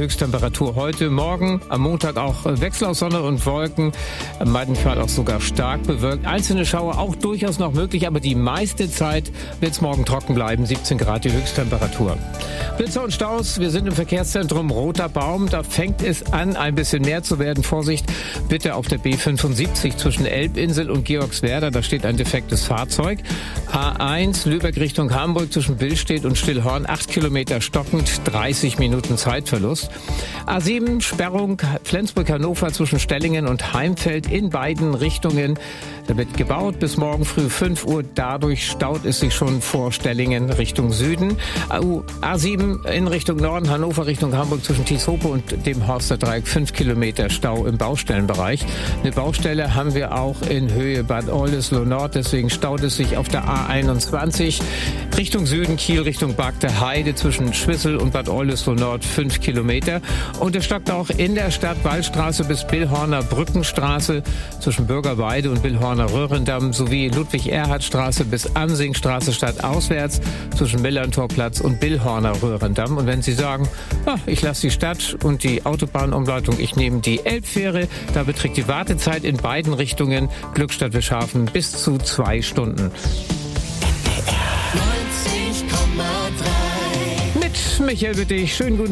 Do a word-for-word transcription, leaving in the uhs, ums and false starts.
Höchsttemperatur heute. Morgen am Montag auch Wechsel aus Sonne und Wolken. Am meisten Fall auch sogar stark bewölkt. Einzelne Schauer auch durchaus noch möglich, aber die meiste Zeit wird es morgen trocken bleiben. siebzehn Grad die Höchsttemperatur. Blitze und Staus. Wir sind im Verkehrszentrum Roter Baum. Da fängt es an, ein bisschen mehr zu werden. Vorsicht bitte auf der B fünfundsiebzig zwischen Elbinsel und Georgswerda. Da steht ein defektes Fahrzeug. A eins Lübeck Richtung Hamburg zwischen Billstedt und Stillhorn. acht Kilometer stockend, dreißig Minuten Zeitverlust. A sieben Sperrung Flensburg-Hannover zwischen Stellingen und Heimfeld in beiden Richtungen. Da wird gebaut bis morgen früh fünf Uhr. Dadurch staut es sich schon vor Stellingen Richtung Süden. A sieben in Richtung Norden, Hannover Richtung Hamburg zwischen Tieshope und dem Horster Dreieck. fünf Kilometer Stau im Baustellenbereich. Eine Baustelle haben wir auch in Höhe Bad Oldesloe Nord. Deswegen staut es sich auf der A einundzwanzig Richtung Süden, Kiel Richtung Bagde Heide zwischen Schwissel und Bad Oldesloe Nord. fünf Kilometer. Und es stockt auch in der Stadt Wallstraße bis Billhorner Brückenstraße zwischen Bürgerweide und Billhorner Röhrendamm sowie Ludwig-Erhard-Straße bis Amsingstraße stadtauswärts zwischen Millerntorplatz und Billhorner Röhrendamm. Und wenn Sie sagen, ah, ich lasse die Stadt und die Autobahnumleitung, ich nehme die Elbfähre, da beträgt die Wartezeit in beiden Richtungen Glückstadt-Wischhafen bis zu zwei Stunden. neunzig Komma drei Mit Michael Wittig, schönen guten